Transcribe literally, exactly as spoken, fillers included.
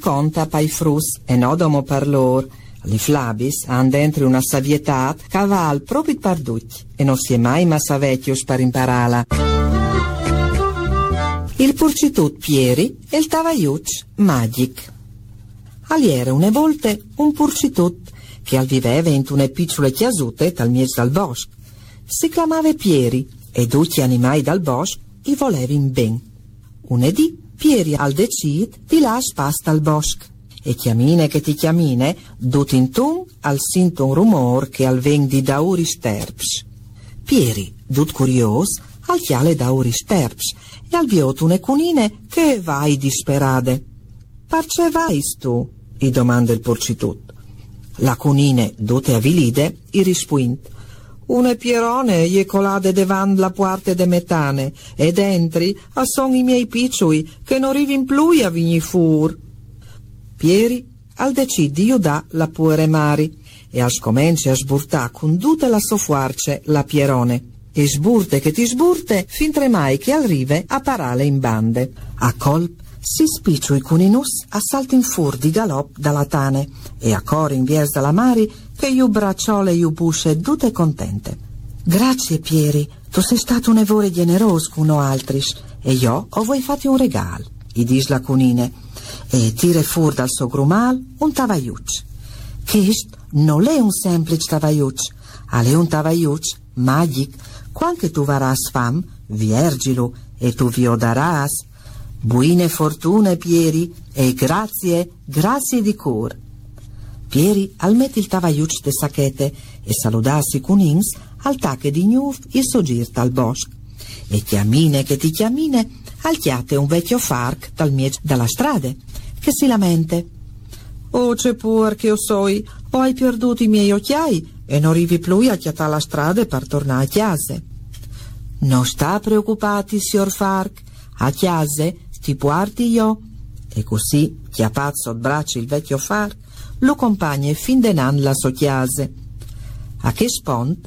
conta pai frus e no domo per lor. Li flabis han dentro una savietat che val proprio perduti e non si è mai massa vecchios per impararla. Il purcitut Pieri e il tavaiuc Magic. Aliera une volte un purcitut che al viveva in une piccole chiasute tal mies dal bosco. Si chiamava Pieri e tutti animai dal bosco i volevin ben. Unedì Pieri al decid di las pasta al bosco e chiamine che ti chiamine dut in tun al sint un rumor che al ven di dauris terps. Pieri, dut curios, al chiale dauris terps e al viot une cunine che vai disperade. Parce vais tu? I domanda il porcitut. La cunine, dute a vilide, i rispuint. Une pierone je colade devan la puarte de metane ed entri a son i miei picciui che non rivin plui a vigni fur. Pieri al decidi io da la puere mari e al scomenci a sburtà con tutte la soffuarce la pierone e sburte che ti sburte fin tremai che al rive a parale in bande. A colp si spicciui cuninus a saltin fur di galop dalla tane e a cor in viers dalla mari che iu bracciole iu busce tutte contente. Grazie Pieri, tu sei stato un evore generos cuno altris e io ho voi fatti un regal, i dis la cunine e tire fur dal suo grumal un tavaiuc. Chist non è un semplice tavaiuc, ale un tavaiuc magic, quanche tu varas fam, viergilu e tu vi odaras. Buine fortune Pieri e grazie, grazie di cor. Pieri al metti il tavaiuc de sacchete e saludassi cunins al tacche di gnuf il soggirta al bosco. E chiamine che ti chiamine al chiate un vecchio farc dal miec dalla strade che si lamente. Oh c'è pur che io soi, ho hai perduto i miei occhiai e non rivi più a chiatà la strada per tornare a chiase. Non sta preoccupati, signor farc, a chiase ti porti io. E così, chiapazzo al braccio il vecchio farc, lo compagna fin denan la sua chiase. A che spont